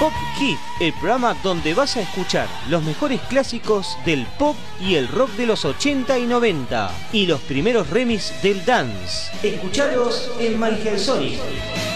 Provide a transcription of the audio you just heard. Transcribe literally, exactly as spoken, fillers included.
Pop Hit, el programa donde vas a escuchar los mejores clásicos del pop y el rock de los ochenta y noventa y los primeros remix del dance. Escuchalos en My Sonic.